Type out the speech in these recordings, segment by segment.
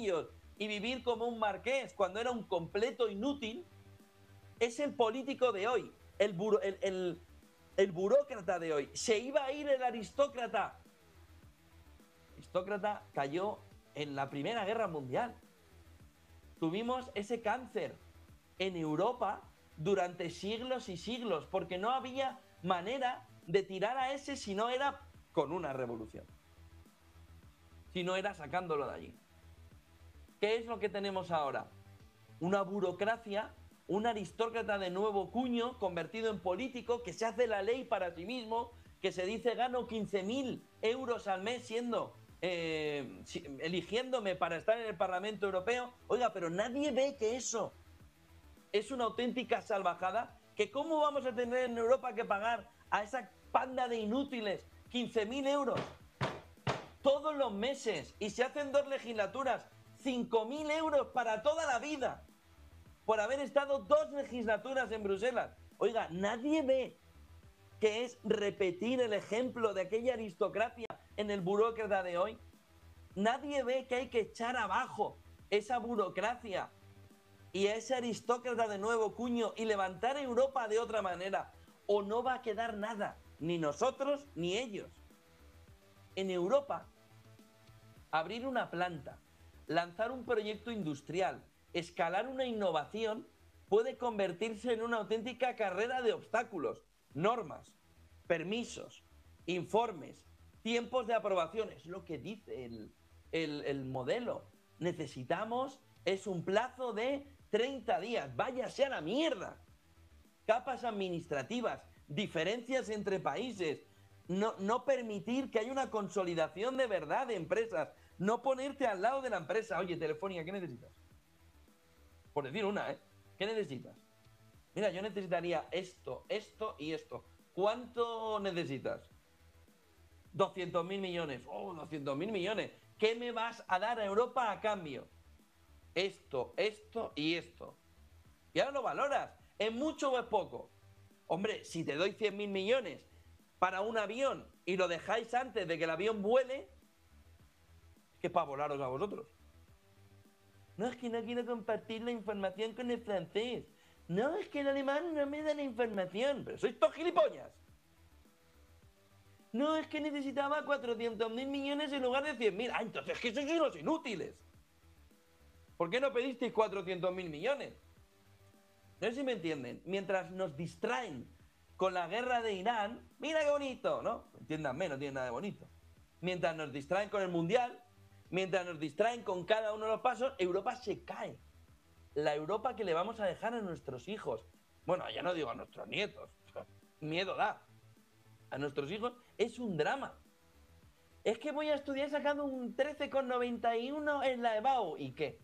negocios y vivir como un marqués cuando era un completo inútil, es el político de hoy, el burócrata de hoy. Se iba a ir el aristócrata. El aristócrata cayó en la Primera Guerra Mundial. Tuvimos ese cáncer en Europa durante siglos y siglos, porque no había manera de tirar a ese si no era con una revolución, si no era sacándolo de allí. ¿Qué es lo que tenemos ahora? Una burocracia, un aristócrata de nuevo cuño convertido en político que se hace la ley para sí mismo, que se dice gano 15.000 euros al mes eligiéndome para estar en el Parlamento Europeo. Oiga, pero nadie ve que eso es una auténtica salvajada, que cómo vamos a tener en Europa que pagar a esa panda de inútiles 15.000 euros todos los meses, y se hacen 2 legislaturas, 5.000 euros para toda la vida, por haber estado 2 legislaturas en Bruselas. Oiga, nadie ve que es repetir el ejemplo de aquella aristocracia en el burócrata de hoy. Nadie ve que hay que echar abajo esa burocracia y a ese aristócrata de nuevo cuño y levantar Europa de otra manera, o no va a quedar nada, ni nosotros ni ellos. En Europa, abrir una planta, lanzar un proyecto industrial, escalar una innovación, puede convertirse en una auténtica carrera de obstáculos, normas, permisos, informes, tiempos de aprobación. Es lo que dice el modelo. Necesitamos, es un plazo de 30 días, váyase a la mierda. Capas administrativas, diferencias entre países, no permitir que haya una consolidación de verdad de empresas, no ponerte al lado de la empresa. Oye, Telefónica, ¿qué necesitas? Por decir una, ¿eh? ¿Qué necesitas? Mira, yo necesitaría esto, esto y esto. ¿Cuánto necesitas? 200.000 millones. Oh, 200.000 millones. ¿Qué me vas a dar a Europa a cambio? Esto, esto y esto. Y ahora lo valoras. ¿Es mucho o es poco? Hombre, si te doy 100.000 millones para un avión y lo dejáis antes de que el avión vuele, es que es para volaros a vosotros. No, es que no quiero compartir la información con el francés. No, es que el alemán no me da la información. Pero sois todos gilipollas. No, es que necesitaba 400.000 millones en lugar de 100.000. Ah, entonces es que sois unos inútiles. ¿Por qué no pedisteis 400.000 millones? No sé si me entienden. Mientras nos distraen con la guerra de Irán, mira qué bonito, ¿no? Entiéndanme, no tiene nada de bonito. Mientras nos distraen con el Mundial, mientras nos distraen con cada uno de los pasos, Europa se cae. La Europa que le vamos a dejar a nuestros hijos. Bueno, ya no digo a nuestros nietos. Miedo da. A nuestros hijos es un drama. Es que voy a estudiar sacando un 13,91 en la EBAU. ¿Y qué?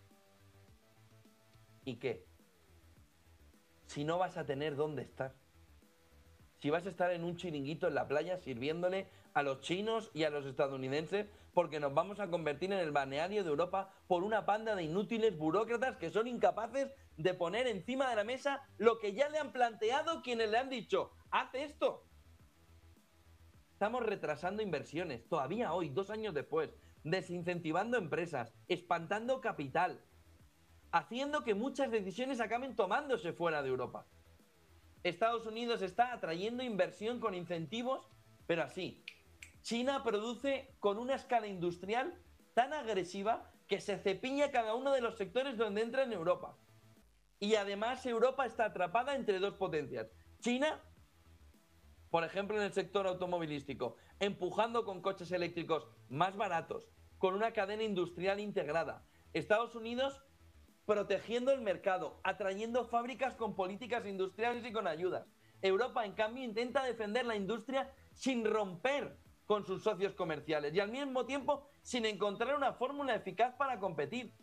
¿Y qué? Si no vas a tener dónde estar. Si vas a estar en un chiringuito en la playa sirviéndole a los chinos y a los estadounidenses, porque nos vamos a convertir en el balneario de Europa por una panda de inútiles burócratas que son incapaces de poner encima de la mesa lo que ya le han planteado quienes le han dicho, haz esto. Estamos retrasando inversiones, todavía hoy, 2 años después, desincentivando empresas, espantando capital, haciendo que muchas decisiones acaben tomándose fuera de Europa. Estados Unidos está atrayendo inversión con incentivos, pero así. China produce con una escala industrial tan agresiva que se cepilla cada uno de los sectores donde entra en Europa. Y además Europa está atrapada entre 2 potencias. China, por ejemplo, en el sector automovilístico, empujando con coches eléctricos más baratos, con una cadena industrial integrada. Estados Unidos protegiendo el mercado, atrayendo fábricas con políticas industriales y con ayudas. Europa, en cambio, intenta defender la industria sin romper con sus socios comerciales y al mismo tiempo sin encontrar una fórmula eficaz para competir.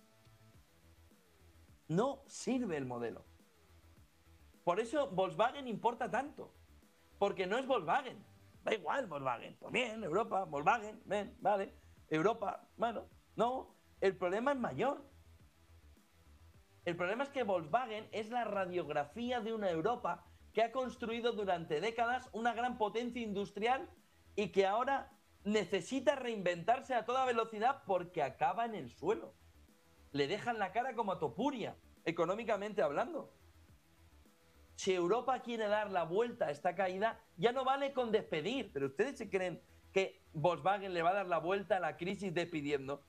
No sirve el modelo. Por eso Volkswagen importa tanto. Porque no es Volkswagen. Da igual Volkswagen. Pues bien, Europa, Volkswagen, ven, vale. Europa, bueno, no. El problema es mayor. El problema es que Volkswagen es la radiografía de una Europa que ha construido durante décadas una gran potencia industrial y que ahora necesita reinventarse a toda velocidad porque acaba en el suelo. le dejan la cara como a Topuria, económicamente hablando. Si Europa quiere dar la vuelta a esta caída, ya no vale con despedir. Pero ustedes se creen que Volkswagen le va a dar la vuelta a la crisis despidiendo.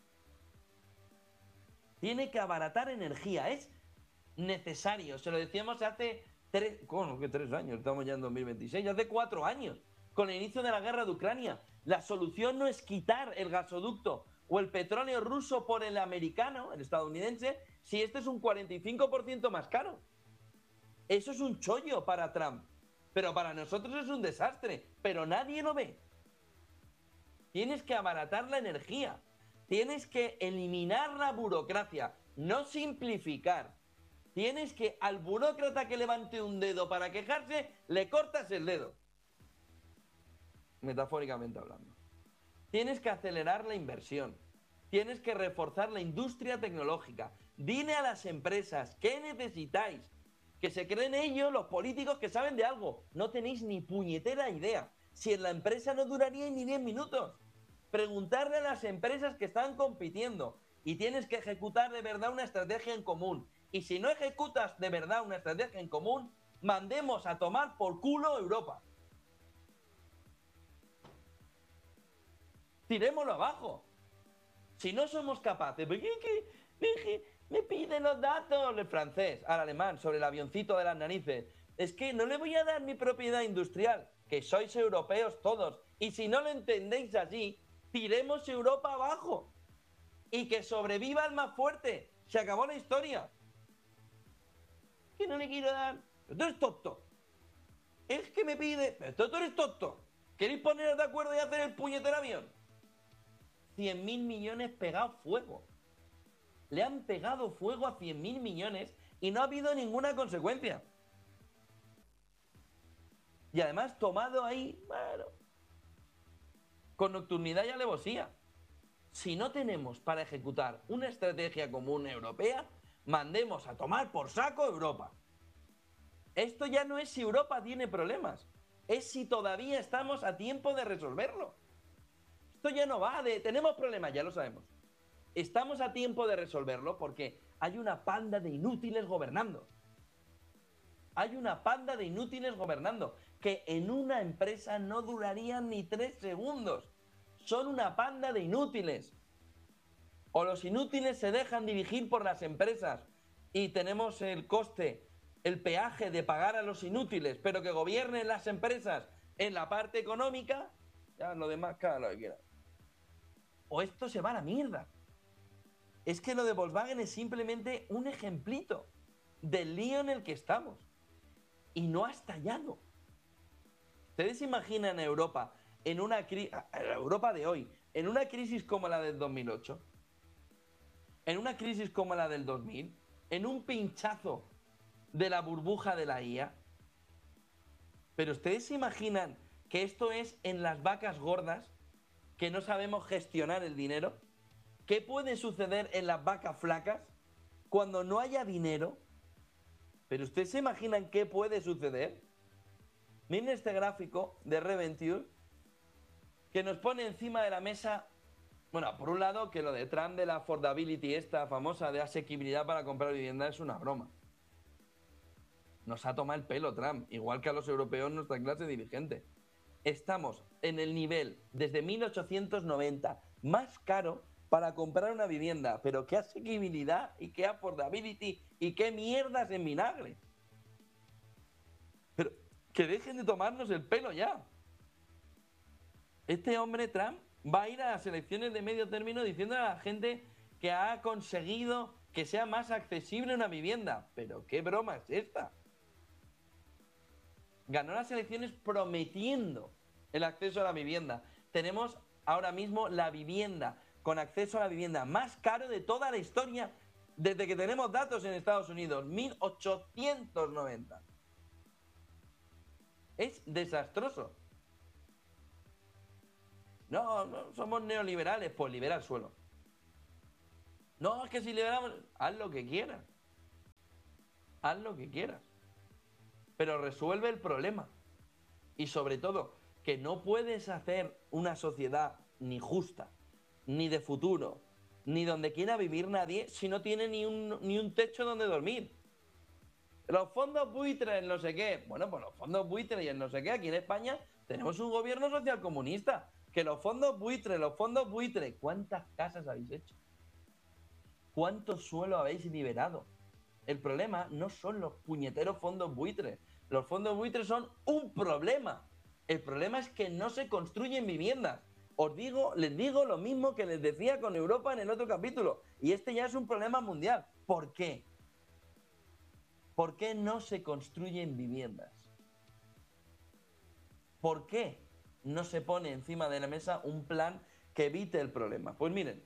Tiene que abaratar energía, es necesario. Se lo decíamos hace 3 años, estamos ya en 2026, hace 4 años, con el inicio de la guerra de Ucrania. La solución no es quitar el gasoducto o el petróleo ruso por el americano, el estadounidense, si este es un 45% más caro. Eso es un chollo para Trump, pero para nosotros es un desastre, pero nadie lo ve. Tienes que abaratar la energía, tienes que eliminar la burocracia, no simplificar. Tienes que al burócrata que levante un dedo para quejarse, le cortas el dedo. Metafóricamente hablando. Tienes que acelerar la inversión. Tienes que reforzar la industria tecnológica. Dile a las empresas, ¿qué necesitáis? Que se creen ellos, los políticos, que saben de algo. No tenéis ni puñetera idea. Si en la empresa no duraría ni 10 minutos. Preguntarle a las empresas que están compitiendo. Y tienes que ejecutar de verdad una estrategia en común. Y si no ejecutas de verdad una estrategia en común, mandemos a tomar por culo Europa. Tirémoslo abajo. Si no somos capaces, me piden los datos el francés, al alemán, sobre el avioncito de las narices. Es que no le voy a dar mi propiedad industrial, que sois europeos todos. Y si no lo entendéis así, tiremos Europa abajo. Y que sobreviva el más fuerte. Se acabó la historia. Que no le quiero dar. Pero tú eres tonto. Es que me pide. Pero tú eres tonto. ¿Queréis poneros de acuerdo y hacer el puñetero avión? 100.000 millones pegados fuego. Le han pegado fuego a 100.000 millones y no ha habido ninguna consecuencia. Y además tomado ahí, bueno, con nocturnidad y alevosía. Si no tenemos para ejecutar una estrategia común europea, mandemos a tomar por saco Europa. Esto ya no es si Europa tiene problemas, es si todavía estamos a tiempo de resolverlo. Esto ya no va de tenemos problemas, ya lo sabemos. Estamos a tiempo de resolverlo porque hay una panda de inútiles gobernando. Hay una panda de inútiles gobernando que en una empresa no durarían ni 3 segundos. Son una panda de inútiles. O los inútiles se dejan dirigir por las empresas y tenemos el coste, el peaje de pagar a los inútiles, pero que gobiernen las empresas en la parte económica, ya lo demás cada lo que quiera. O esto se va a la mierda. Es que lo de Volkswagen es simplemente un ejemplito del lío en el que estamos. Y no ha estallado. ¿Ustedes se imaginan a Europa en una Europa de hoy, en una crisis como la del 2008? En una crisis como la del 2000, en un pinchazo de la burbuja de la IA. Pero ustedes se imaginan que esto es en las vacas gordas, que no sabemos gestionar el dinero. ¿Qué puede suceder en las vacas flacas cuando no haya dinero? Pero ustedes se imaginan qué puede suceder. Miren este gráfico de Reventure que nos pone encima de la mesa. Bueno, por un lado, que lo de Trump de la affordability, esta famosa de asequibilidad para comprar vivienda, es una broma. Nos ha tomado el pelo Trump, igual que a los europeos nuestra clase dirigente. Estamos en el nivel, desde 1890, más caro para comprar una vivienda. Pero qué asequibilidad y qué affordability y qué mierdas en vinagre. Pero que dejen de tomarnos el pelo ya. Este hombre Trump va a ir a las elecciones de medio término diciendo a la gente que ha conseguido que sea más accesible una vivienda. Pero qué broma es esta. Ganó las elecciones prometiendo el acceso a la vivienda. Tenemos ahora mismo la vivienda con acceso a la vivienda más caro de toda la historia desde que tenemos datos en Estados Unidos, 1890. Es desastroso. No, somos neoliberales, pues libera el suelo. No, es que si liberamos, haz lo que quieras. Haz lo que quieras. Pero resuelve el problema. Y sobre todo, que no puedes hacer una sociedad ni justa, ni de futuro, ni donde quiera vivir nadie si no tiene ni un techo donde dormir. Los fondos buitres, no sé qué. Bueno, pues los fondos buitres y el no sé qué. Aquí en España tenemos un gobierno social comunista. Que los fondos buitres. ¿Cuántas casas habéis hecho? ¿Cuánto suelo habéis liberado? El problema no son los puñeteros fondos buitres. Los fondos buitres son un problema. El problema es que no se construyen viviendas. Les digo lo mismo que les decía con Europa en el otro capítulo. Y este ya es un problema mundial. ¿Por qué? ¿Por qué no se construyen viviendas? ¿Por qué no se pone encima de la mesa un plan que evite el problema? Pues miren,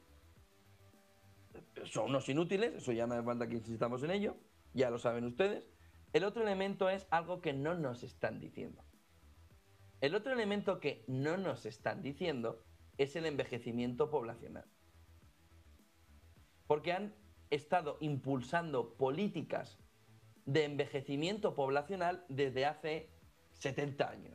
son unos inútiles, eso ya no hace falta que insistamos en ello, ya lo saben ustedes. El otro elemento es algo que no nos están diciendo. El otro elemento que no nos están diciendo es el envejecimiento poblacional. Porque han estado impulsando políticas de envejecimiento poblacional desde hace 70 años.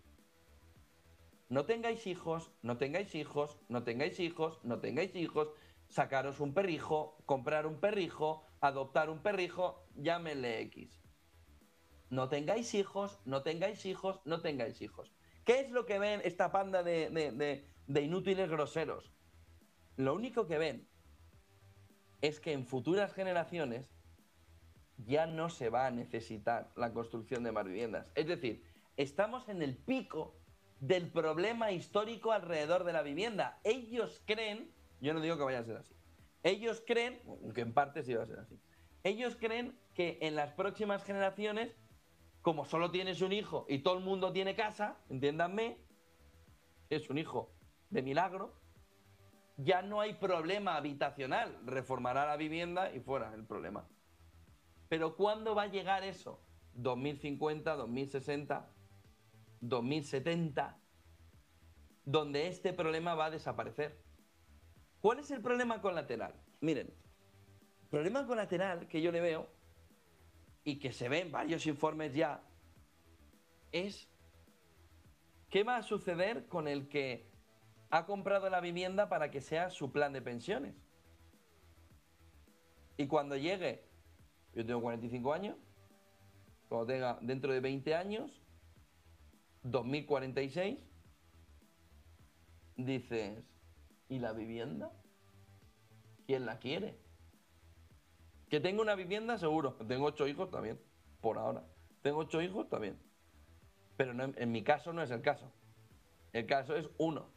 No tengáis hijos, no tengáis hijos, no tengáis hijos, no tengáis hijos, sacaros un perrijo, comprar un perrijo, adoptar un perrijo, llámenle X. No tengáis hijos, no tengáis hijos, no tengáis hijos. ¿Qué es lo que ven esta panda de inútiles groseros? Lo único que ven es que en futuras generaciones ya no se va a necesitar la construcción de más viviendas. Es decir, estamos en el pico del problema histórico alrededor de la vivienda. Ellos creen, yo no digo que vaya a ser así, ellos creen, aunque en parte sí va a ser así, ellos creen que en las próximas generaciones, como solo tienes un hijo y todo el mundo tiene casa, entiéndanme, es un hijo de milagro, ya no hay problema habitacional, reformará la vivienda y fuera el problema. Pero ¿cuándo va a llegar eso? 2050, 2060, 2070, donde este problema va a desaparecer. ¿Cuál es el problema colateral? Miren, el problema colateral que yo le veo y que se ve en varios informes ya es qué va a suceder con el que ha comprado la vivienda para que sea su plan de pensiones. Y cuando llegue, yo tengo 45 años, cuando tenga dentro de 20 años, 2046, dices, ¿y la vivienda? ¿Quién la quiere? Que tengo una vivienda, seguro. Tengo 8 hijos también, por ahora. Tengo 8 hijos también. Pero no, en mi caso no es el caso. El caso es 1,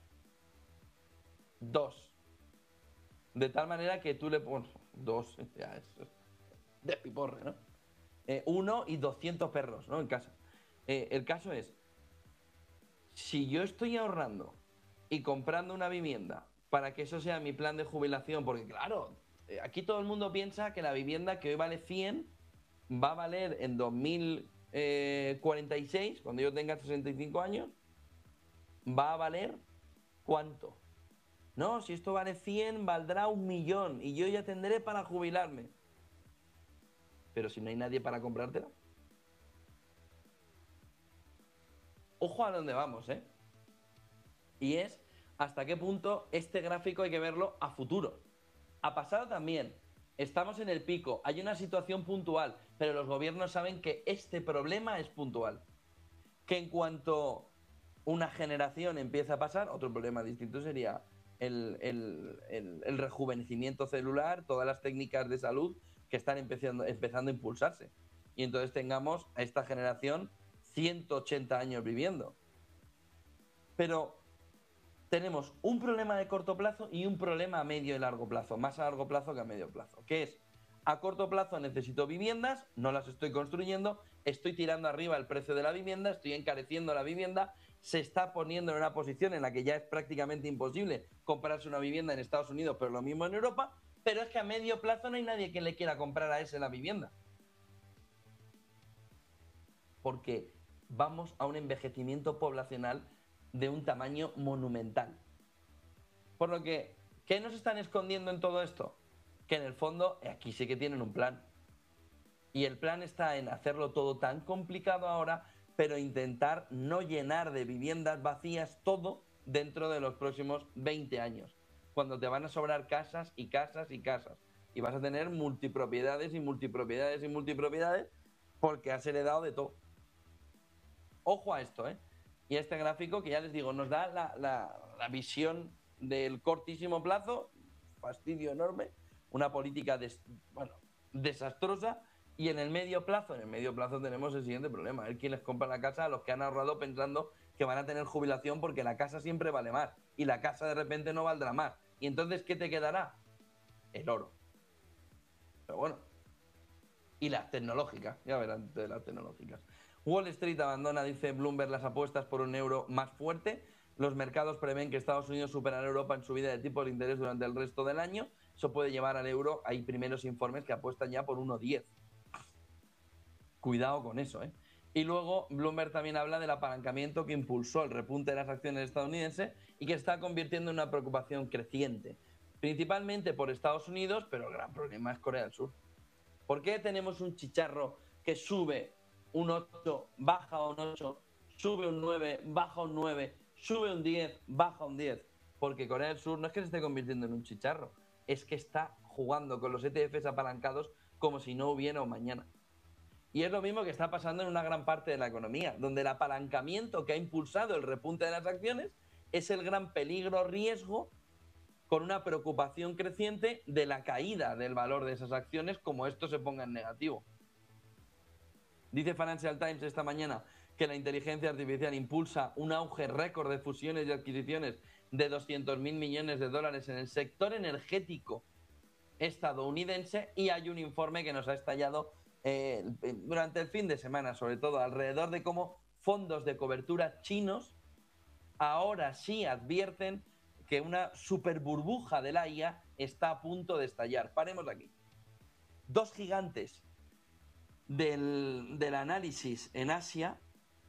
2. De tal manera que tú le pones 2, ya es de piporre, ¿no? 1 y 200 perros, ¿no? En casa. El caso es, si yo estoy ahorrando y comprando una vivienda para que eso sea mi plan de jubilación, porque claro, aquí todo el mundo piensa que la vivienda que hoy vale 100 va a valer en 2046, cuando yo tenga 65 años, va a valer ¿cuánto? No, si esto vale 100, valdrá 1.000.000 y yo ya tendré para jubilarme. Pero si no hay nadie para comprártela. Ojo a dónde vamos, ¿eh? Y es hasta qué punto este gráfico hay que verlo a futuro. A pasado también. Estamos en el pico, hay una situación puntual, pero los gobiernos saben que este problema es puntual. Que en cuanto una generación empieza a pasar, otro problema distinto sería el rejuvenecimiento celular, todas las técnicas de salud que están empezando a impulsarse. Y entonces tengamos a esta generación 180 años viviendo. Pero tenemos un problema de corto plazo y un problema a medio y largo plazo, más a largo plazo que a medio plazo, que es, a corto plazo necesito viviendas, no las estoy construyendo, estoy tirando arriba el precio de la vivienda, estoy encareciendo la vivienda, se está poniendo en una posición en la que ya es prácticamente imposible comprarse una vivienda en Estados Unidos, pero lo mismo en Europa, pero es que a medio plazo no hay nadie que le quiera comprar a ese la vivienda. Porque vamos a un envejecimiento poblacional de un tamaño monumental. Por lo que, ¿qué nos están escondiendo en todo esto? Que en el fondo, aquí sí que tienen un plan. Y el plan está en hacerlo todo tan complicado ahora, pero intentar no llenar de viviendas vacías todo dentro de los próximos 20 años. cuando te van a sobrar casas y casas y casas. Y vas a tener multipropiedades y multipropiedades y multipropiedades porque has heredado de todo. Ojo a esto, ¿eh? Y este gráfico que ya les digo, nos da la visión del cortísimo plazo, fastidio enorme, una política desastrosa, y en el medio plazo tenemos el siguiente problema, a ver quién les compra la casa a los que han ahorrado pensando que van a tener jubilación porque la casa siempre vale más y la casa de repente no valdrá más. Y entonces, ¿qué te quedará? El oro. Pero bueno. Y las tecnológicas, ya verán de las tecnológicas. Wall Street abandona, dice Bloomberg, las apuestas por un euro más fuerte. Los mercados prevén que Estados Unidos superará a Europa en subida de tipos de interés durante el resto del año. Eso puede llevar al euro. Hay primeros informes que apuestan ya por 1,10. Cuidado con eso, ¿eh? Y luego Bloomberg también habla del apalancamiento que impulsó el repunte de las acciones estadounidenses y que está convirtiendo en una preocupación creciente, principalmente por Estados Unidos, pero el gran problema es Corea del Sur. ¿Por qué tenemos un chicharro que sube un 8, baja un 8, sube un 9, baja un 9, sube un 10, baja un 10? Porque Corea del Sur no es que se esté convirtiendo en un chicharro, es que está jugando con los ETFs apalancados como si no hubiera un mañana. Y es lo mismo que está pasando en una gran parte de la economía, donde el apalancamiento que ha impulsado el repunte de las acciones es el gran peligro, riesgo, con una preocupación creciente de la caída del valor de esas acciones como esto se ponga en negativo. Dice Financial Times esta mañana que la inteligencia artificial impulsa un auge récord de fusiones y adquisiciones de 200.000 millones de dólares en el sector energético estadounidense, y hay un informe que nos ha estallado durante el fin de semana, sobre todo alrededor de cómo fondos de cobertura chinos ahora sí advierten que una super burbuja de la IA está a punto de estallar. Paremos aquí. Dos gigantes del análisis en Asia,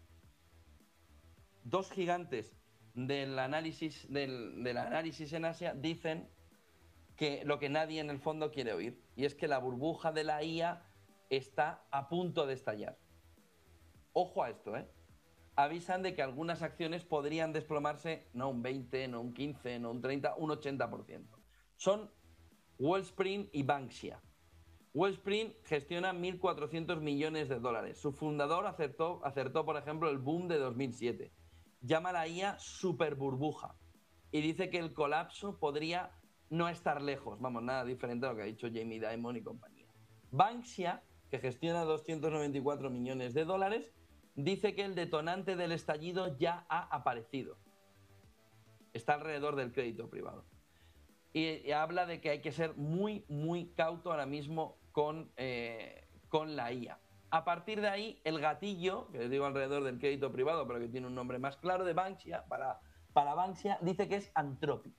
en Asia dicen que lo que nadie en el fondo quiere oír, y es que la burbuja de la IA está a punto de estallar. Ojo a esto, ¿eh? Avisan de que algunas acciones podrían desplomarse no un 20, no un 15, no un 30, un 80%. Son Wellspring y Banksia. Wellspring gestiona 1.400 millones de dólares. Su fundador acertó, por ejemplo, el boom de 2007. Llama a la IA super burbuja y dice que el colapso podría no estar lejos. Vamos, nada diferente a lo que ha dicho Jamie Dimon y compañía. Banksia, que gestiona 294 millones de dólares, dice que el detonante del estallido ya ha aparecido. Está alrededor del crédito privado. Y habla de que hay que ser muy, muy cauto ahora mismo con la IA. A partir de ahí, el gatillo, que les digo alrededor del crédito privado, pero que tiene un nombre más claro, de Banksia, para Banksia, dice que es Anthropic.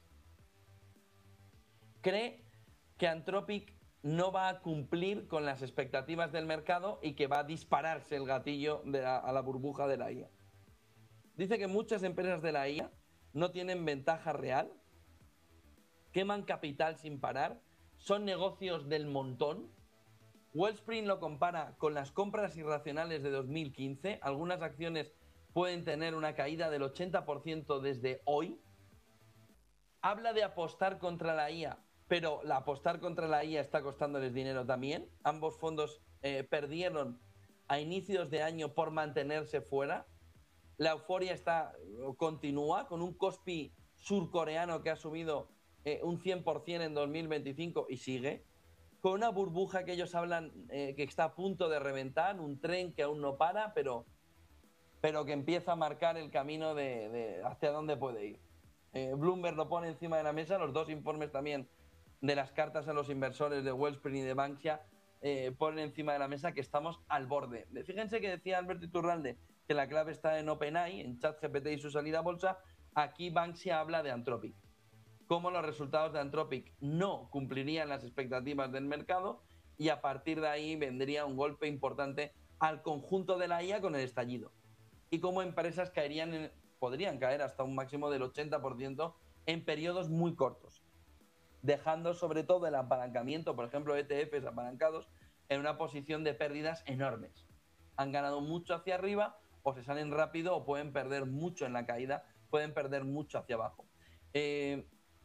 Cree que Anthropic no va a cumplir con las expectativas del mercado y que va a dispararse el gatillo a la burbuja de la IA. Dice que muchas empresas de la IA no tienen ventaja real, queman capital sin parar, son negocios del montón. Wellspring lo compara con las compras irracionales de 2015. Algunas acciones pueden tener una caída del 80% desde hoy. Habla de apostar contra la IA, pero la apostar contra la IA está costándoles dinero también. Ambos fondos perdieron a inicios de año por mantenerse fuera. La euforia continúa con un Kospi surcoreano que ha subido un 100% en 2025 y sigue, con una burbuja que ellos hablan que está a punto de reventar, un tren que aún no para, pero que empieza a marcar el camino de hacia dónde puede ir. Bloomberg lo pone encima de la mesa, los dos informes también de las cartas a los inversores de Wellspring y de Banksia ponen encima de la mesa que estamos al borde. Fíjense que decía Alberto Iturralde que la clave está en OpenAI, en ChatGPT y su salida a bolsa. Aquí Banksia habla de Anthropic, cómo los resultados de Anthropic no cumplirían las expectativas del mercado, y a partir de ahí vendría un golpe importante al conjunto de la IA con el estallido, y cómo empresas podrían caer hasta un máximo del 80% en periodos muy cortos, dejando sobre todo el apalancamiento, por ejemplo ETFs apalancados, en una posición de pérdidas enormes. Han ganado mucho hacia arriba, o se salen rápido, o pueden perder mucho en la caída, pueden perder mucho hacia abajo.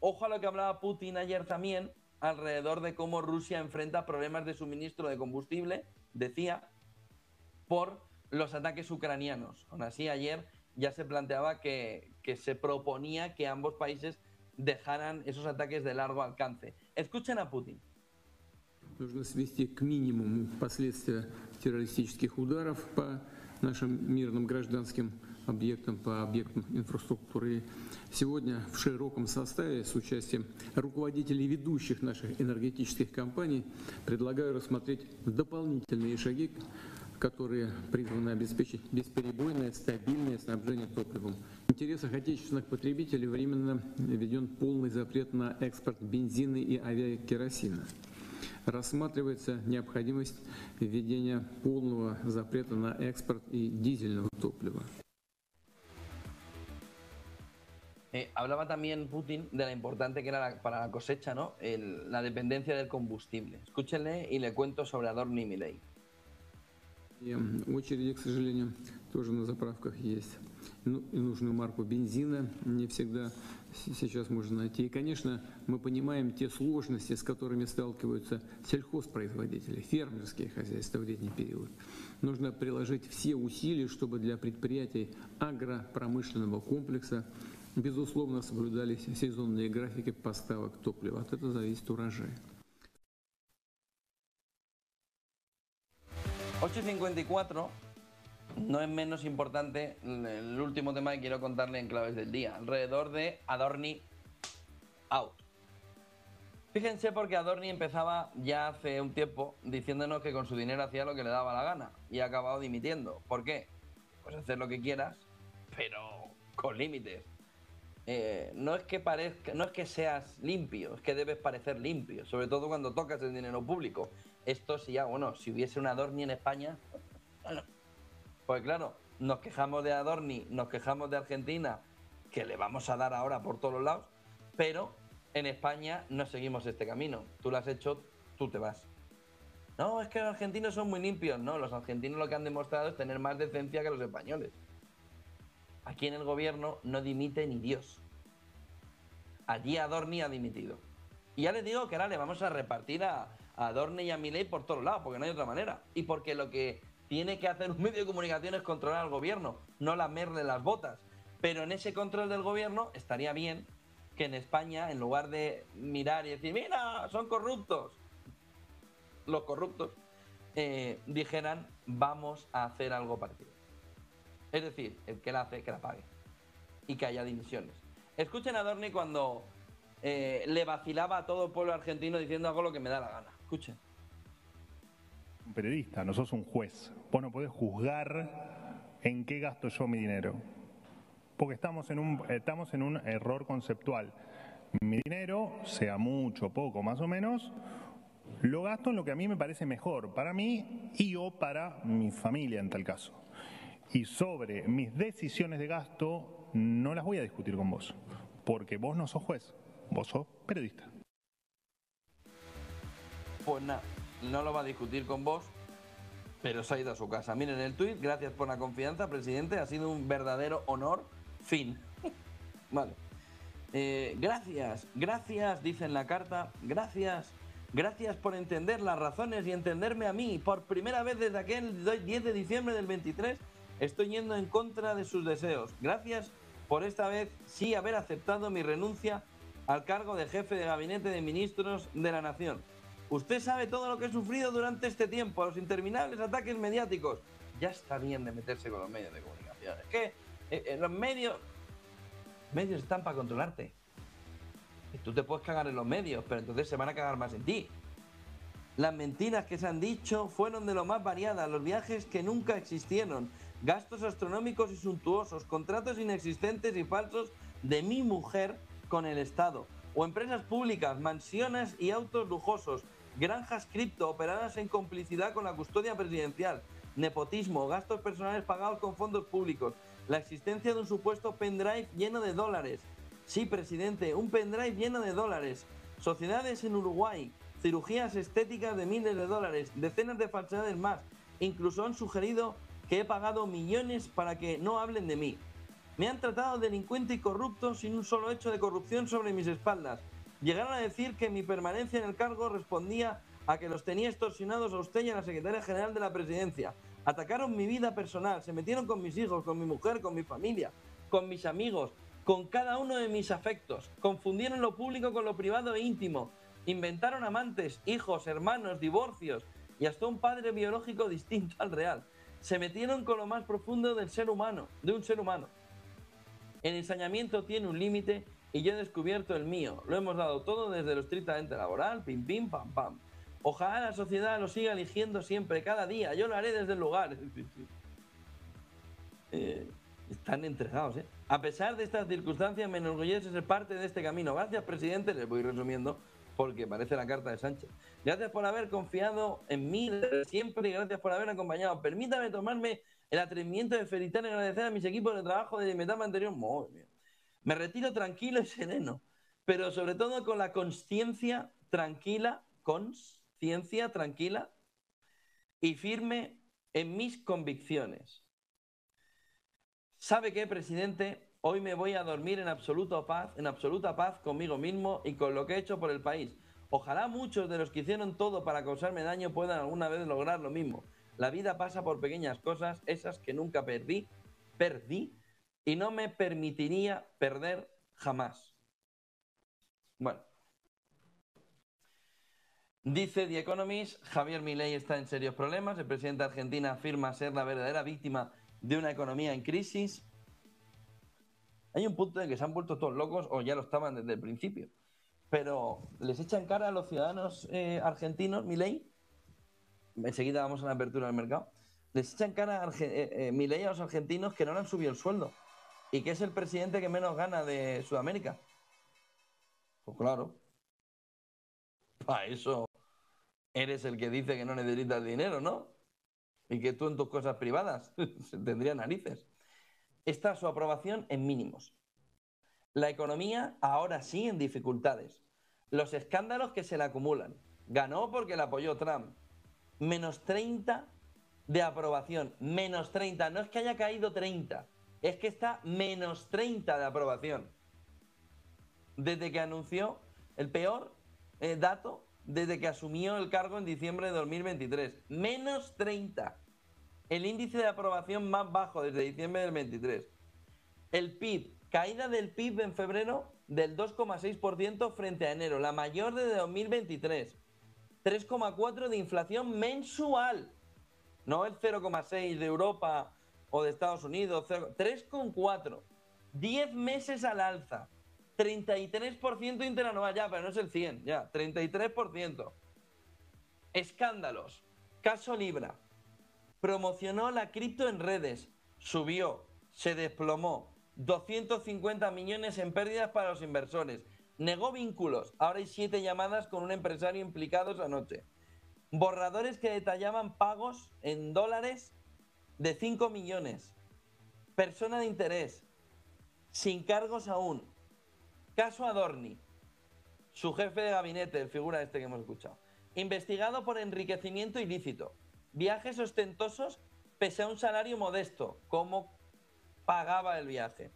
ojo a lo que hablaba Putin ayer también, alrededor de cómo Rusia enfrenta problemas de suministro de combustible, decía, por los ataques ucranianos. Aún así, ayer ya se planteaba que se proponía que ambos países dejaran esos ataques de largo alcance. Escuchen a Putin. Нужно свести к минимуму последствия террористических ударов по нашим мирным гражданским объектам, по объектам инфраструктуры. И сегодня в широком составе с участием руководителей ведущих наших энергетических компаний предлагаю рассмотреть дополнительные шаги, которые призваны обеспечить бесперебойное, стабильное снабжение топливом. В интересах отечественных потребителей временно введен полный запрет на экспорт бензина и авиакеросина. Рассматривается необходимость введения полного запрета на экспорт и дизельного топлива. Hablaba también Putin de la importante que era para la cosecha, ¿no? La dependencia del combustible. Escúchenle y le cuento sobre Adorni y Milei. Очереди, к сожалению, тоже на заправках есть. Ну, и нужную марку бензина не всегда сейчас можно найти. И, конечно, мы понимаем те сложности, с которыми сталкиваются сельхозпроизводители, фермерские хозяйства в летний период. Нужно приложить все усилия, чтобы для предприятий агропромышленного комплекса безусловно соблюдались сезонные графики поставок топлива. От этого зависит урожай. 8:54, no es menos importante el último tema que quiero contarle en claves del día, alrededor de Adorni out. Fíjense porque Adorni empezaba ya hace un tiempo diciéndonos que con su dinero hacía lo que le daba la gana y ha acabado dimitiendo. ¿Por qué? Pues hacer lo que quieras, pero con límites. No es que seas limpio, es que debes parecer limpio, sobre todo cuando tocas el dinero público. Esto sí, ya, bueno, si hubiese un Adorni en España, bueno, pues claro, nos quejamos de Adorni, nos quejamos de Argentina, que le vamos a dar ahora por todos los lados, pero en España no seguimos este camino. Tú lo has hecho, tú te vas. No, es que los argentinos son muy limpios. No, los argentinos lo que han demostrado es tener más decencia que los españoles. Aquí en el gobierno no dimite ni Dios. Allí Adorni ha dimitido. Y ya les digo que ahora le vamos a repartir a Adorni y a Milei por todos lados, porque no hay otra manera. Y porque lo que tiene que hacer un medio de comunicación es controlar al gobierno, no lamerle las botas. Pero en ese control del gobierno estaría bien que en España, en lugar de mirar y decir, mira, son corruptos, los corruptos, dijeran, vamos a hacer algo parecido. Es decir, el que la hace, que la pague. Y que haya dimisiones. Escuchen a Adorni cuando le vacilaba a todo el pueblo argentino diciendo hago lo que me da la gana. Escuchen. Un periodista, no sos un juez. Vos no podés juzgar en qué gasto yo mi dinero. Porque estamos en un error conceptual. Mi dinero, sea mucho, poco, más o menos, lo gasto en lo que a mí me parece mejor, para mí y o para mi familia en tal caso. Y sobre mis decisiones de gasto no las voy a discutir con vos, porque vos no sos juez, vos sos periodista. Pues nada, no lo va a discutir con vos, pero se ha ido a su casa. Miren el tuit, gracias por la confianza, presidente, ha sido un verdadero honor. Fin. Vale. Gracias, dice en la carta, gracias por entender las razones y entenderme a mí. Por primera vez desde aquel 10 de diciembre del 23 estoy yendo en contra de sus deseos. Gracias por esta vez sí haber aceptado mi renuncia al cargo de jefe de gabinete de ministros de la nación. Usted sabe todo lo que he sufrido durante este tiempo, los interminables ataques mediáticos. Ya está bien de meterse con los medios de comunicación. Es que los medios están para controlarte. Y tú te puedes cagar en los medios, pero entonces se van a cagar más en ti. Las mentiras que se han dicho fueron de lo más variadas, los viajes que nunca existieron, gastos astronómicos y suntuosos, contratos inexistentes y falsos de mi mujer con el Estado, o empresas públicas, mansiones y autos lujosos, granjas cripto operadas en complicidad con la custodia presidencial, nepotismo, gastos personales pagados con fondos públicos, la existencia de un supuesto pendrive lleno de dólares. Sí, presidente, un pendrive lleno de dólares. Sociedades en Uruguay, cirugías estéticas de miles de dólares, decenas de falsedades más. Incluso han sugerido que he pagado millones para que no hablen de mí. Me han tratado de delincuente y corrupto sin un solo hecho de corrupción sobre mis espaldas. Llegaron a decir que mi permanencia en el cargo respondía a que los tenía extorsionados a usted y a la secretaria general de la presidencia. Atacaron mi vida personal, se metieron con mis hijos, con mi mujer, con mi familia, con mis amigos, con cada uno de mis afectos. Confundieron lo público con lo privado e íntimo. Inventaron amantes, hijos, hermanos, divorcios y hasta un padre biológico distinto al real. Se metieron con lo más profundo del ser humano, de un ser humano. El ensañamiento tiene un límite y yo he descubierto el mío. Lo hemos dado todo desde lo estrictamente laboral, pim, pim, pam, pam. Ojalá la sociedad lo siga eligiendo siempre, cada día. Yo lo haré desde el lugar. Están entregados, ¿eh? A pesar de estas circunstancias, me enorgullece ser parte de este camino. Gracias, presidente. Les voy resumiendo porque parece la carta de Sánchez. Gracias por haber confiado en mí desde siempre y gracias por haber acompañado. Permítame tomarme el atrevimiento de felicitar y agradecer a mis equipos de trabajo de mi etapa anterior. Madre mía. Me retiro tranquilo y sereno, pero sobre todo con la conciencia tranquila y firme en mis convicciones. ¿Sabe qué, presidente? Hoy me voy a dormir en absoluta paz conmigo mismo y con lo que he hecho por el país. Ojalá muchos de los que hicieron todo para causarme daño puedan alguna vez lograr lo mismo. La vida pasa por pequeñas cosas, esas que nunca perdí y no me permitiría perder jamás. Bueno. Dice The Economist, Javier Milei está en serios problemas. El presidente de Argentina afirma ser la verdadera víctima de una economía en crisis. Hay un punto en que se han vuelto todos locos, o ya lo estaban desde el principio. Pero les echan cara a los ciudadanos argentinos, Milei. Enseguida vamos a la apertura del mercado. Les echan cara a Milei a los argentinos que no le han subido el sueldo y que es el presidente que menos gana de Sudamérica. Pues claro. Para eso eres el que dice que no necesitas dinero, ¿no? Y que tú en tus cosas privadas tendría narices. Está su aprobación en mínimos. La economía ahora sí en dificultades. Los escándalos que se le acumulan. Ganó porque le apoyó Trump. Menos 30 de aprobación. Menos 30. No es que haya caído 30. Es que está menos 30 de aprobación. Desde que anunció el peor dato desde que asumió el cargo en diciembre de 2023. Menos 30. El índice de aprobación más bajo desde diciembre del 23. El PIB, caída del PIB en febrero del 2,6% frente a enero, la mayor desde 2023. 3,4 de inflación mensual. No el 0,6 de Europa o de Estados Unidos. 3,4. 10 meses al alza. 33% interanual, ya, pero no es el 100, ya, 33%. Escándalos. Caso Libra. Promocionó la cripto en redes. Subió, se desplomó. 250 millones en pérdidas para los inversores. Negó vínculos. Ahora hay 7 llamadas con un empresario implicados anoche. Borradores que detallaban pagos en dólares de 5 millones. Persona de interés. Sin cargos aún. Caso Adorni, su jefe de gabinete, el figura este que hemos escuchado. Investigado por enriquecimiento ilícito. Viajes ostentosos pese a un salario modesto. ¿Cómo pagaba el viaje?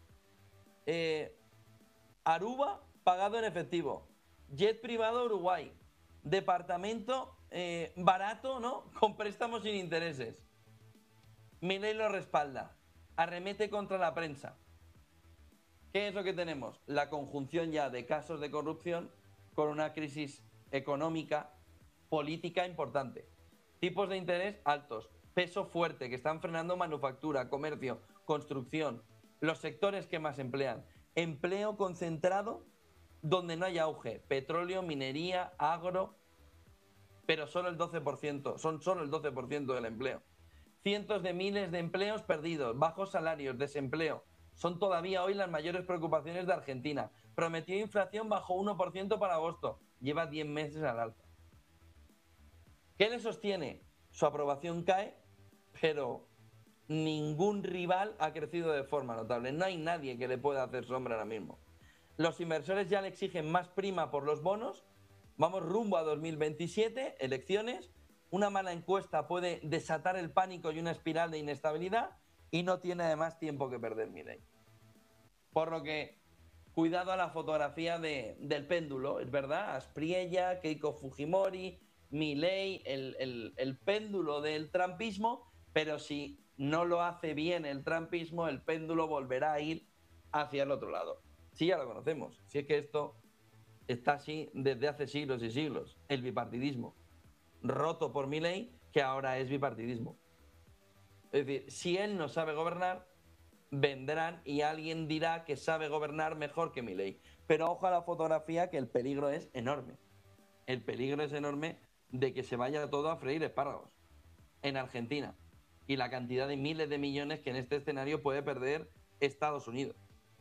Aruba pagado en efectivo. Jet privado a Uruguay. Departamento barato, ¿no? Con préstamos sin intereses. Milei lo respalda. Arremete contra la prensa. ¿Qué es lo que tenemos? La conjunción ya de casos de corrupción con una crisis económica, política importante. Tipos de interés altos, peso fuerte, que están frenando manufactura, comercio, construcción, los sectores que más emplean. Empleo concentrado donde no hay auge, petróleo, minería, agro, pero solo el 12%, son solo el 12% del empleo. Cientos de miles de empleos perdidos, bajos salarios, desempleo. Son todavía hoy las mayores preocupaciones de Argentina. Prometió inflación bajo 1% para agosto. Lleva 10 meses al alza. ¿Qué le sostiene? Su aprobación cae, pero ningún rival ha crecido de forma notable. No hay nadie que le pueda hacer sombra ahora mismo. Los inversores ya le exigen más prima por los bonos. Vamos rumbo a 2027, elecciones. Una mala encuesta puede desatar el pánico y una espiral de inestabilidad. Y no tiene además tiempo que perder Milei. Por lo que, cuidado a la fotografía del péndulo, es verdad, Aspriella, Keiko Fujimori, Milei, el péndulo del trumpismo, pero si no lo hace bien el trumpismo, el péndulo volverá a ir hacia el otro lado. Sí, ya lo conocemos, si es que esto está así desde hace siglos y siglos, el bipartidismo, roto por Milei, que ahora es bipartidismo. Es decir, si él no sabe gobernar, vendrán y alguien dirá que sabe gobernar mejor que Milei. Pero ojo a la fotografía, que el peligro es enorme. El peligro es enorme de que se vaya todo a freír espárragos en Argentina. Y la cantidad de miles de millones que en este escenario puede perder Estados Unidos.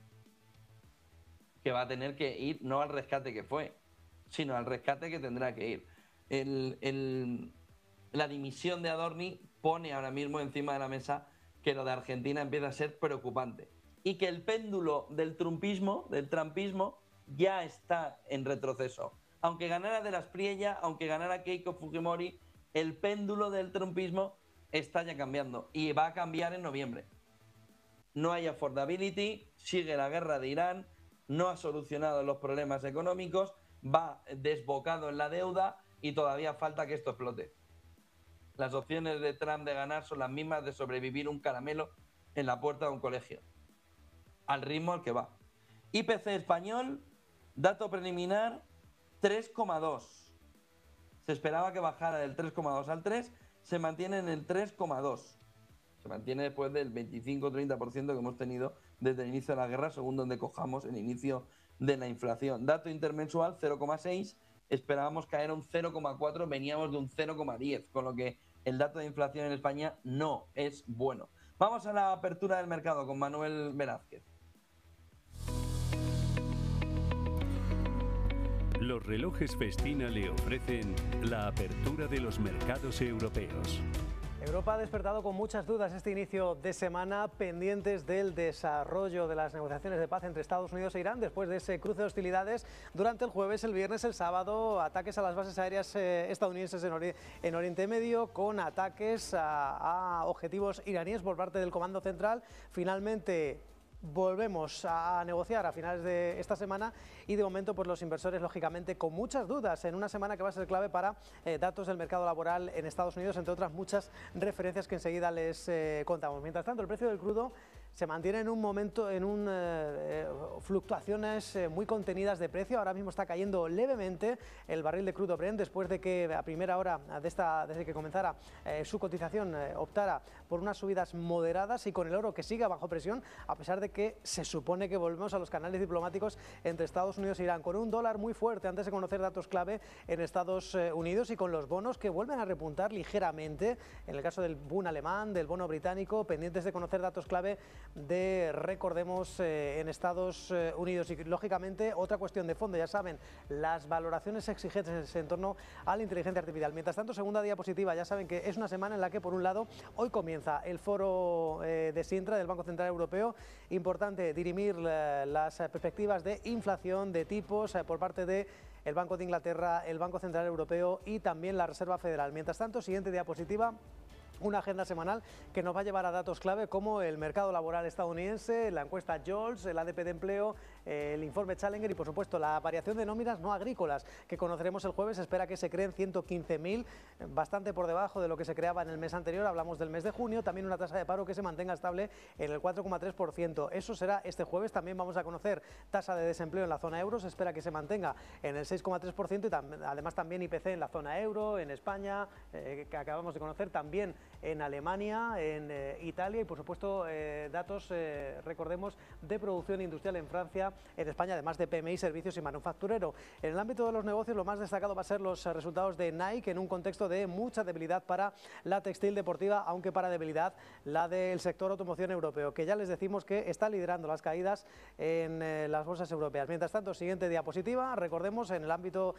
Que va a tener que ir no al rescate que fue, sino al rescate que tendrá que ir. La dimisión de Adorni pone ahora mismo encima de la mesa que lo de Argentina empieza a ser preocupante y que el péndulo del trumpismo, ya está en retroceso. Aunque ganara de la Aspriella, aunque ganara Keiko Fujimori, el péndulo del trumpismo está ya cambiando y va a cambiar en noviembre. No hay affordability, sigue la guerra de Irán, no ha solucionado los problemas económicos, va desbocado en la deuda y todavía falta que esto explote. Las opciones de Trump de ganar son las mismas de sobrevivir un caramelo en la puerta de un colegio, al ritmo al que va. IPC español, dato preliminar, 3,2. Se esperaba que bajara del 3,2 al 3, se mantiene en el 3,2. Se mantiene después del 25-30% que hemos tenido desde el inicio de la guerra, según donde cojamos el inicio de la inflación. Dato intermensual, 0,6. Esperábamos caer a un 0,4, veníamos de un 0,10, con lo que el dato de inflación en España no es bueno. Vamos a la apertura del mercado con Manuel Velázquez. Los relojes Festina le ofrecen la apertura de los mercados europeos. Europa ha despertado con muchas dudas este inicio de semana, pendientes del desarrollo de las negociaciones de paz entre Estados Unidos e Irán, después de ese cruce de hostilidades durante el jueves, el viernes, el sábado, ataques a las bases aéreas estadounidenses en Oriente Medio, con ataques a objetivos iraníes por parte del Comando Central. Finalmente volvemos a negociar a finales de esta semana y de momento pues los inversores lógicamente con muchas dudas en una semana que va a ser clave para datos del mercado laboral en Estados Unidos, entre otras muchas referencias que enseguida les contamos. Mientras tanto, el precio del crudo se mantiene en un momento, fluctuaciones muy contenidas de precio. Ahora mismo está cayendo levemente el barril de crudo Brent después de que a primera hora desde que comenzara su cotización optara por unas subidas moderadas, y con el oro que sigue bajo presión, a pesar de que se supone que volvemos a los canales diplomáticos entre Estados Unidos e Irán, con un dólar muy fuerte antes de conocer datos clave en Estados Unidos, y con los bonos que vuelven a repuntar ligeramente, en el caso del Bund alemán, del bono británico, pendientes de conocer datos clave de, recordemos, en Estados Unidos. Y lógicamente otra cuestión de fondo, ya saben, las valoraciones exigentes en torno a la inteligencia artificial. Mientras tanto, segunda diapositiva, ya saben que es una semana en la que por un lado hoy comienza el foro de Sintra del Banco Central Europeo. Importante dirimir las perspectivas de inflación, de tipos por parte de el Banco de Inglaterra, el Banco Central Europeo y también la Reserva Federal. Mientras tanto, siguiente diapositiva. Una agenda semanal que nos va a llevar a datos clave como el mercado laboral estadounidense, la encuesta JOLTS, el ADP de empleo, el informe Challenger y por supuesto la variación de nóminas no agrícolas que conoceremos el jueves. Se espera que se creen 115.000, bastante por debajo de lo que se creaba en el mes anterior. Hablamos del mes de junio. También una tasa de paro que se mantenga estable en el 4,3%. Eso será este jueves. También vamos a conocer tasa de desempleo en la zona euro. Se espera que se mantenga en el 6,3% y además también IPC en la zona euro, en España, que acabamos de conocer, también en Alemania, en Italia y por supuesto datos, recordemos, de producción industrial en Francia, en España, además de PMI, servicios y manufacturero. En el ámbito de los negocios, lo más destacado va a ser los resultados de Nike en un contexto de mucha debilidad para la textil deportiva, aunque para debilidad la del sector automoción europeo, que ya les decimos que está liderando las caídas en las bolsas europeas. Mientras tanto, siguiente diapositiva, recordemos, en el ámbito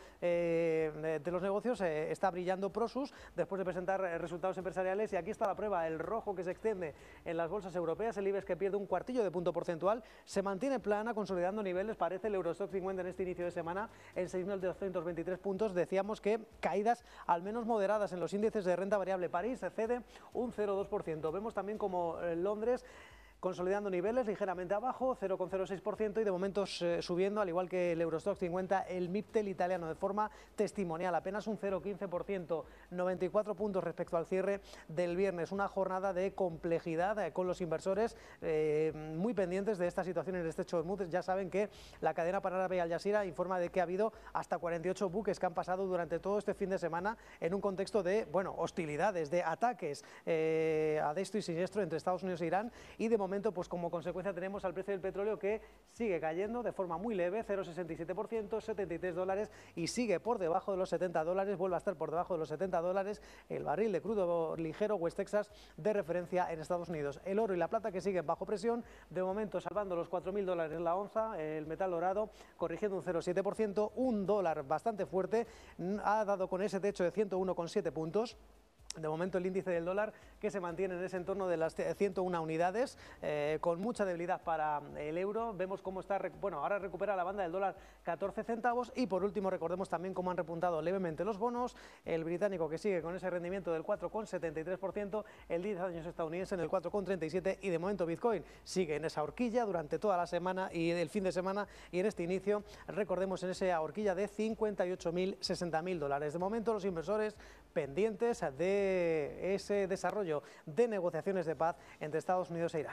de los negocios está brillando Prosus después de presentar resultados empresariales. Y aquí está la prueba, el rojo que se extiende en las bolsas europeas, el IBEX que pierde un cuartillo de punto porcentual, se mantiene plana, consolidando niveles, parece el Eurostock 50 en este inicio de semana en 6.223 puntos. Decíamos que caídas al menos moderadas en los índices de renta variable. París cede un 0,2%. Vemos también como Londres consolidando niveles ligeramente abajo, 0,06%, y de momento subiendo, al igual que el Eurostoxx 50, el MIPTEL italiano de forma testimonial, apenas un 0,15%, 94 puntos respecto al cierre del viernes. Una jornada de complejidad con los inversores muy pendientes de esta situación en el estrecho de Hormuz. Ya saben que la cadena panárabe Al Jazeera informa de que ha habido hasta 48 buques que han pasado durante todo este fin de semana en un contexto de, bueno, hostilidades, de ataques a destro y siniestro entre Estados Unidos e Irán, y de momento, pues como consecuencia tenemos al precio del petróleo que sigue cayendo de forma muy leve, 0,67%, $73, y sigue por debajo de los $70, vuelve a estar por debajo de los $70 el barril de crudo ligero West Texas de referencia en Estados Unidos. El oro y la plata que siguen bajo presión, de momento salvando los $4.000 la onza, el metal dorado corrigiendo un 0,7%, un dólar bastante fuerte, ha dado con ese techo de 101,7 puntos. De momento el índice del dólar que se mantiene en ese entorno de las 101 unidades, con mucha debilidad para el euro. Vemos cómo está, bueno, ahora recupera la banda del dólar 14 centavos, y por último recordemos también cómo han repuntado levemente los bonos, el británico que sigue con ese rendimiento del 4,73%, el 10 años estadounidense en el 4,37%, y de momento Bitcoin sigue en esa horquilla durante toda la semana y el fin de semana, y en este inicio, recordemos, en esa horquilla de 58.000, 60.000 dólares. De momento los inversores pendientes de ese desarrollo de negociaciones de paz entre Estados Unidos e Irán.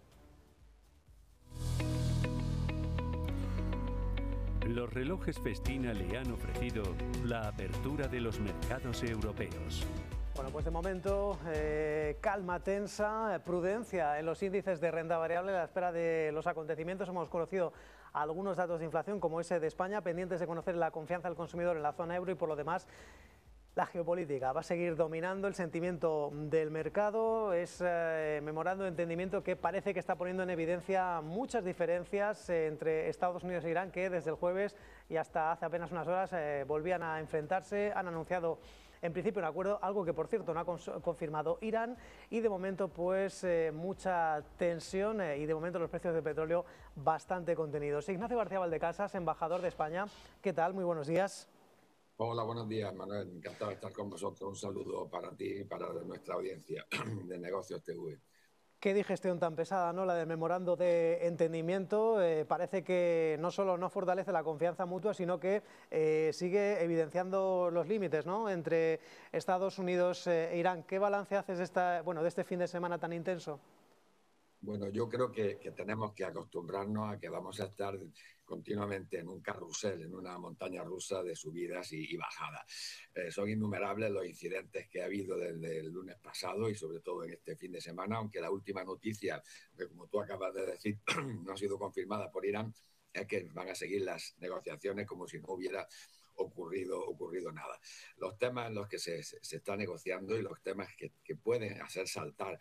Los relojes Festina le han ofrecido la apertura de los mercados europeos. Bueno, pues de momento calma tensa, prudencia en los índices de renta variable a la espera de los acontecimientos. Hemos conocido algunos datos de inflación como ese de España, pendientes de conocer la confianza del consumidor en la zona euro, y por lo demás la geopolítica va a seguir dominando el sentimiento del mercado. Es memorando de entendimiento que parece que está poniendo en evidencia muchas diferencias entre Estados Unidos e Irán, que desde el jueves y hasta hace apenas unas horas volvían a enfrentarse. Han anunciado en principio un acuerdo, algo que por cierto no ha confirmado Irán, y de momento pues mucha tensión y de momento los precios del petróleo bastante contenidos. Ignacio García Valdecasas, embajador de España, ¿qué tal? Muy buenos días. Hola, buenos días, Manuel. Encantado de estar con vosotros. Un saludo para ti y para nuestra audiencia de Negocios TV. Qué digestión tan pesada, ¿no? La del memorando de entendimiento. Parece que no solo no fortalece la confianza mutua, sino que sigue evidenciando los límites, ¿no?, entre Estados Unidos e Irán. ¿Qué balance haces de este fin de semana tan intenso? Bueno, yo creo que tenemos que acostumbrarnos a que vamos a estar continuamente en un carrusel, en una montaña rusa de subidas y bajadas. Son innumerables los incidentes que ha habido desde el lunes pasado y sobre todo en este fin de semana, aunque la última noticia, que como tú acabas de decir, no ha sido confirmada por Irán, es que van a seguir las negociaciones como si no hubiera ocurrido nada. Los temas en los que se está negociando y los temas que pueden hacer saltar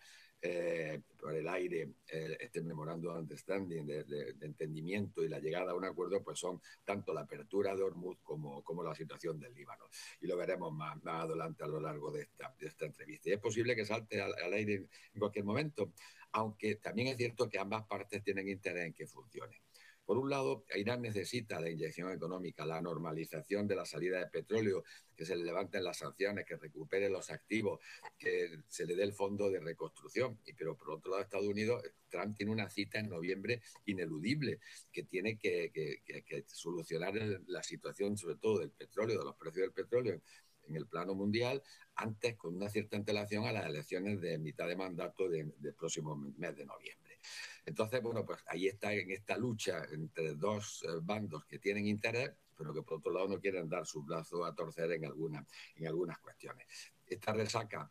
por el aire este memorando de understanding, de entendimiento y la llegada a un acuerdo, pues son tanto la apertura de Hormuz como la situación del Líbano. Y lo veremos más adelante a lo largo de esta entrevista. Y es posible que salte al aire en cualquier momento, aunque también es cierto que ambas partes tienen interés en que funcione. Por un lado, Irán necesita la inyección económica, la normalización de la salida de petróleo, que se le levanten las sanciones, que recupere los activos, que se le dé el fondo de reconstrucción. Pero por otro lado, Estados Unidos, Trump tiene una cita en noviembre ineludible, que tiene que solucionar la situación, sobre todo del petróleo, de los precios del petróleo en el plano mundial, antes con una cierta antelación a las elecciones de mitad de mandato del próximo mes de noviembre. Entonces, bueno, pues ahí está en esta lucha entre dos bandos que tienen interés, pero que por otro lado no quieren dar su brazo a torcer en algunas cuestiones. Esta resaca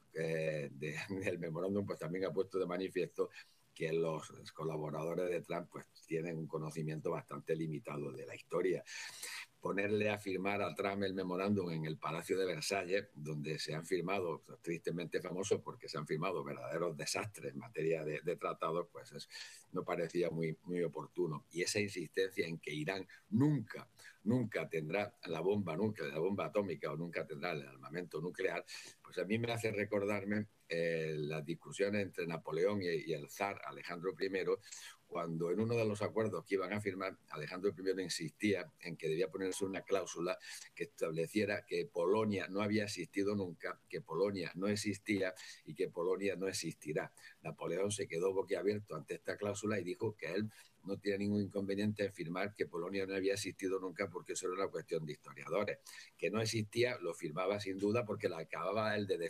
del memorándum pues también ha puesto de manifiesto que los colaboradores de Trump pues tienen un conocimiento bastante limitado de la historia. Ponerle a firmar a Trump el memorándum en el Palacio de Versalles, donde se han firmado, tristemente famosos porque se han firmado verdaderos desastres en materia de tratados, pues no parecía muy oportuno. Y esa insistencia en que Irán nunca tendrá la bomba atómica o nunca tendrá el armamento nuclear, pues a mí me hace recordarme las discusiones entre Napoleón y el zar Alejandro I, cuando en uno de los acuerdos que iban a firmar, Alejandro I insistía en que debía ponerse una cláusula que estableciera que Polonia no había existido nunca, que Polonia no existía y que Polonia no existirá. Napoleón se quedó boquiabierto ante esta cláusula y dijo que él no tiene ningún inconveniente en firmar que Polonia no había existido nunca porque eso era una cuestión de historiadores. Que no existía lo firmaba sin duda porque la acababa él de